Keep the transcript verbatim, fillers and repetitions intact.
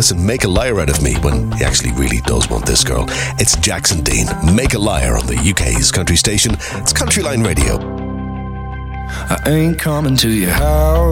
listen, Make a Liar Out of Me, when he actually really does want this girl. It's Jackson Dean, Make a Liar on the U K's country station. It's Countryline Radio. I ain't coming to your house.